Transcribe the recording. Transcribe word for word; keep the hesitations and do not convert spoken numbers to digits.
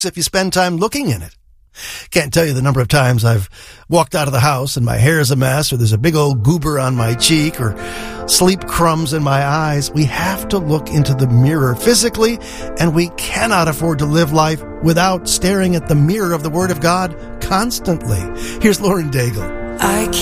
if you spend time looking in it. Can't tell you the number of times I've walked out of the house and my hair is a mess, or there's a big old goober on my cheek, or sleep crumbs in my eyes. We have to look into the mirror physically, and we cannot afford to live life without staring at the mirror of the Word of God constantly. Here's Lauren Daigle. I